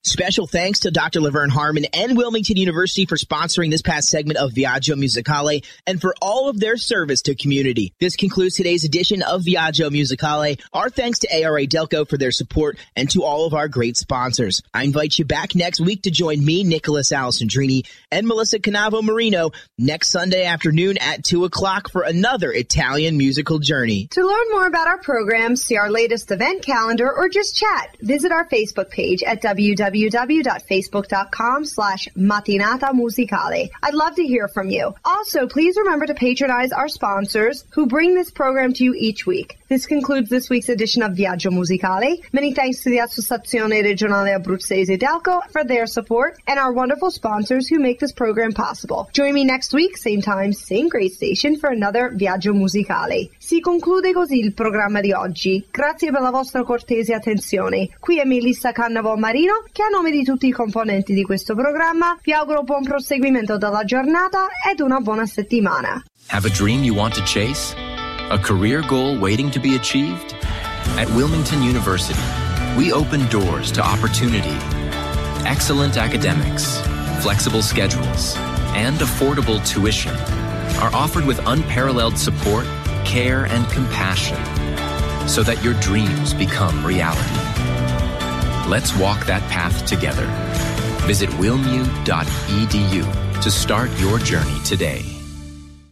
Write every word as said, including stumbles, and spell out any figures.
Special thanks to Doctor Laverne Harmon and Wilmington University for sponsoring this past segment of Viaggio Musicale and for all of their service to community. This concludes today's edition of Viaggio Musicale. Our thanks to A R A Delco for their support and to all of our great sponsors. I invite you back next week to join me, Nicholas Alessandrini, and Melissa Canavo Marino next Sunday afternoon at two o'clock for another Italian musical journey. To learn more about our programs, see our latest event calendar, or just chat, visit our Facebook page at w w w dot facebook dot com slash mattinata musicale. I'd love to hear from you. Also, please remember to patronize our sponsors who bring this program to you each week. This concludes this week's edition of Viaggio Musicale. Many thanks to the Associazione Regionale Abruzzese Delco for their support and our wonderful sponsors who make this program possible. Join me next week, same time, same great station, for another Viaggio Musicale. Si conclude così il programma di oggi. Grazie per la vostra cortese attenzione. Qui è Melissa Cannavo Marino, che a nome di tutti i componenti di questo programma vi auguro buon proseguimento della giornata ed una buona settimana. Have a dream you want to chase? A career goal waiting to be achieved? At Wilmington University, we open doors to opportunity. Excellent academics, flexible schedules, and affordable tuition are offered with unparalleled support, care, and compassion so that your dreams become reality. Let's walk that path together. Visit wilmu dot e d u to start your journey today.